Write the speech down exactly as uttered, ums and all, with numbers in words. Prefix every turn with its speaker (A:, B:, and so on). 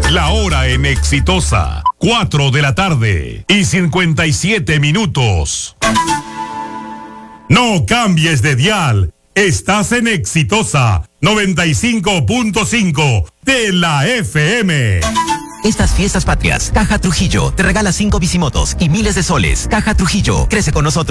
A: La hora en Exitosa, cuatro de la tarde y cincuenta y siete minutos. No cambies de dial. Estás en Exitosa noventa y cinco punto cinco de la F M.
B: Estas fiestas patrias, Caja Trujillo te regala cinco bicimotos y miles de soles. Caja Trujillo, crece con nosotros.